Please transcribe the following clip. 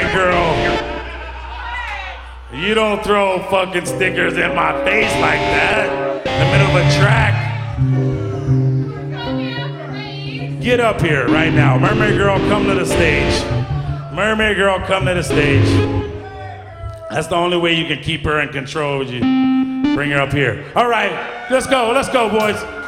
Mermaid Girl, you don't throw fucking stickers in my face like that in the middle of a track. Get up here right now. Mermaid Girl, come to the stage. Mermaid Girl, come to the stage. That's the only way you can keep her in control. You bring her up here. All right, let's go, boys.